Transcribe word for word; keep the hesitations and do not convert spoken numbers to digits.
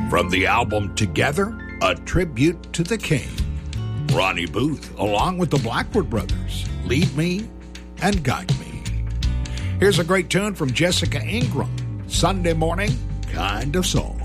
From the album Together, a tribute to the King, Ronnie Booth, along with the Blackwood Brothers, Lead Me and Guide Me. Here's a great tune from Jessica Ingram, Sunday Morning Kind of Song.